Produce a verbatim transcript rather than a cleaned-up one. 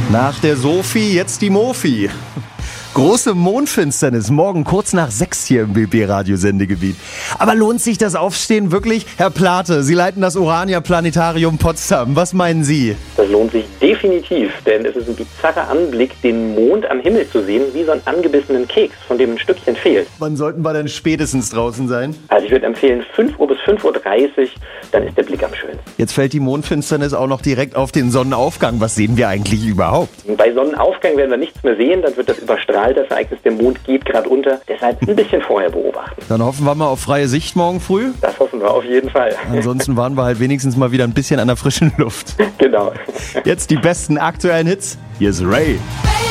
Nach der Sophie, jetzt die Mofi. Große Mondfinsternis, morgen kurz nach sechs hier im B B-Radiosendegebiet. Aber lohnt sich das Aufstehen wirklich? Herr Plate, Sie leiten das Urania Planetarium Potsdam. Was meinen Sie? Das lohnt sich definitiv, denn es ist ein bizarrer Anblick, den Mond am Himmel zu sehen, wie so einen angebissenen Keks, von dem ein Stückchen fehlt. Wann sollten wir denn spätestens draußen sein? Also ich würde empfehlen, fünf Uhr bis fünf Uhr dreißig, dann ist der Blick am schönsten. Jetzt fällt die Mondfinsternis auch noch direkt auf den Sonnenaufgang. Was sehen wir eigentlich überhaupt? Bei Sonnenaufgang werden wir nichts mehr sehen, dann wird das überstrahlt, das Ereignis, der Mond geht gerade unter. Deshalb ein bisschen vorher beobachten. Dann hoffen wir mal auf freie Sicht morgen früh. Das hoffen wir auf jeden Fall. Ansonsten waren wir halt wenigstens mal wieder ein bisschen an der frischen Luft. Genau. Jetzt die besten aktuellen Hits. Hier ist Ray.